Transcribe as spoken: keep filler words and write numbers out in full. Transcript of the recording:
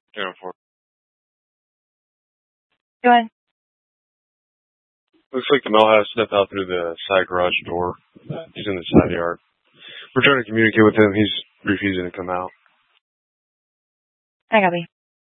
Yeah, for Go ahead. looks like the mail has stepped out through the side garage door. He's in the side yard. We're trying to communicate with him. He's refusing to come out. I copy.